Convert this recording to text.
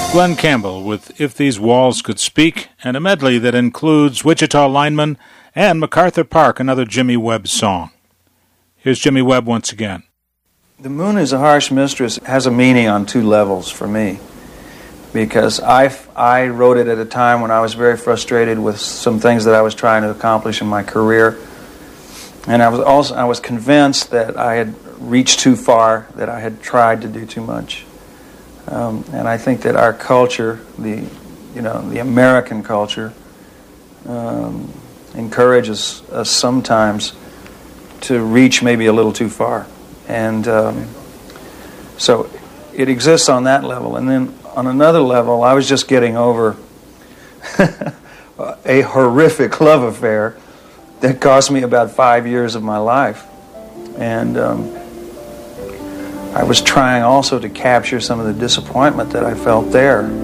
Glenn Campbell with If These Walls Could Speak, and a medley that includes Wichita Lineman and MacArthur Park, another Jimmy Webb song. Here's Jimmy Webb once again. The Moon is a Harsh Mistress has a meaning on two levels for me, because I wrote it at a time when I was very frustrated with some things that I was trying to accomplish in my career, and I was convinced that I had reached too far, that I had tried to do too much. And I think that our culture, the American culture, encourages us sometimes to reach maybe a little too far. And so it exists on that level. And then on another level, I was just getting over a horrific love affair that cost me about 5 years of my life. And I was trying also to capture some of the disappointment that I felt there.